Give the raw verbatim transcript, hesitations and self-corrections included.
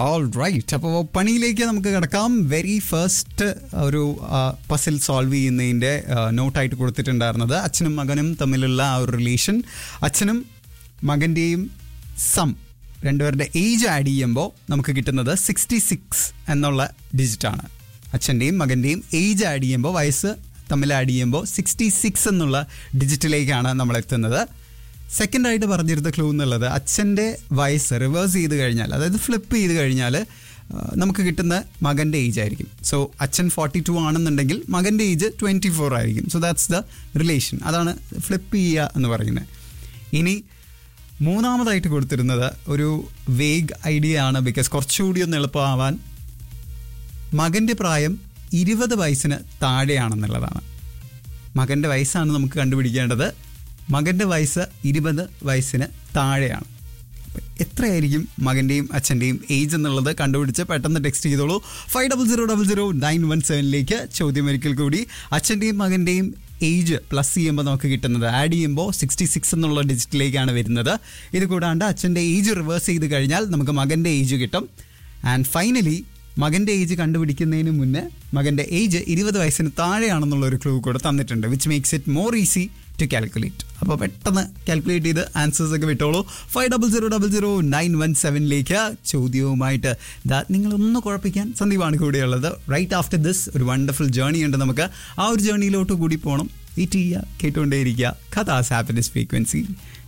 All right. അപ്പോൾ പണിയിലേക്ക് നമുക്ക് കിടക്കാം. വെരി ഫസ്റ്റ് ഒരു പസിൽ സോൾവ് ചെയ്യുന്നതിൻ്റെ നോട്ടായിട്ട് കൊടുത്തിട്ടുണ്ടായിരുന്നത് അച്ഛനും മകനും തമ്മിലുള്ള ആ ഒരു റിലേഷൻ. അച്ഛനും മകൻ്റെയും സം രണ്ടുപേരുടെ ഏജ് ആഡ് ചെയ്യുമ്പോൾ നമുക്ക് കിട്ടുന്നത് സിക്സ്റ്റി സിക്സ് എന്നുള്ള ഡിജിറ്റാണ്. അച്ഛൻ്റെയും മകൻ്റെയും ഏജ് ആഡ് ചെയ്യുമ്പോൾ, വയസ്സ് തമ്മിൽ ആഡ് ചെയ്യുമ്പോൾ സിക്സ്റ്റി സിക്സ് എന്നുള്ള ഡിജിറ്റിലേക്കാണ് നമ്മൾ എത്തുന്നത്. സെക്കൻഡായിട്ട് പറഞ്ഞിരുന്ന ക്ലൂ എന്നുള്ളത് അച്ഛൻ്റെ വയസ്സ് റിവേഴ്സ് ചെയ്ത് കഴിഞ്ഞാൽ, അതായത് ഫ്ലിപ്പ് ചെയ്ത് കഴിഞ്ഞാൽ നമുക്ക് കിട്ടുന്ന മകൻ്റെ ഏജ് ആയിരിക്കും. സോ അച്ഛൻ ഫോർട്ടി ടു ആണെന്നുണ്ടെങ്കിൽ മകൻ്റെ ഏജ് ട്വൻറ്റി ഫോർ ആയിരിക്കും. So that's the relation. അതാണ് ഫ്ലിപ്പ് ചെയ്യുക എന്ന് പറയുന്നത്. ഇനി മൂന്നാമതായിട്ട് കൊടുത്തിരുന്നത് ഒരു വേഗ് ഐഡിയ ആണ്, ബിക്കോസ് കുറച്ചുകൂടി ഒന്ന് എളുപ്പമാവാൻ. മകൻ്റെ പ്രായം ഇരുപത് വയസ്സിന് താഴെയാണെന്നുള്ളതാണ്. മകൻ്റെ വയസ്സാണ് നമുക്ക് കണ്ടുപിടിക്കേണ്ടത്. മകൻ്റെ വയസ്സ് ഇരുപത് വയസ്സിന് താഴെയാണ്. എത്രയായിരിക്കും മകൻ്റെയും അച്ഛൻ്റെയും ഏജ് എന്നുള്ളത് കണ്ടുപിടിച്ച് പെട്ടെന്ന് ടെക്സ്റ്റ് ചെയ്തോളൂ. Five double zero double zero nine one സെവനിലേക്ക്. ചോദ്യം ഒരിക്കൽ കൂടി, അച്ഛൻ്റെയും മകൻ്റെയും ഏജ് പ്ലസ് ചെയ്യുമ്പോൾ നമുക്ക് കിട്ടുന്നത്, ആഡ് ചെയ്യുമ്പോൾ സിക്സ്റ്റി സിക്സ് എന്നുള്ള ഡിജിറ്റിലേക്കാണ് വരുന്നത്. ഇത് കൂടാണ്ട് അച്ഛൻ്റെ ഏജ് റിവേഴ്സ് ചെയ്ത് കഴിഞ്ഞാൽ നമുക്ക് മകൻ്റെ ഏജ് കിട്ടും. ആൻഡ് ഫൈനലി മകൻ്റെ ഏജ് കണ്ടുപിടിക്കുന്നതിന് മുന്നേ മകൻ്റെ ഏജ് ഇരുപത് വയസ്സിന് താഴെയാണെന്നുള്ളൊരു ക്ലൂ കൂടെ തന്നിട്ടുണ്ട്, which makes it more easy to calculate. അപ്പോൾ പെട്ടെന്ന് കാൽക്കുലേറ്റ് ചെയ്ത് ആൻസേഴ്സ് ഒക്കെ വിട്ടോളൂ. Five double zero double zero nine one സെവനിലേക്ക് ചോദ്യവുമായിട്ട് ദാ നിങ്ങളൊന്ന് കുഴപ്പിക്കാൻ സന്ദീപാണ് കൂടെയുള്ളത്. റൈറ്റ് ആഫ്റ്റർ ദിസ് ഒരു വണ്ടർഫുൾ ജേർണി ഉണ്ട് നമുക്ക്. ആ ഒരു ജേർണിയിലോട്ട് കൂടി പോകണം. വെയിറ്റ് ചെയ്യുക, കേട്ടുകൊണ്ടേയിരിക്കുക. കഥാസ് ഹാപ്പിനെസ് ഫ്രീക്വൻസി.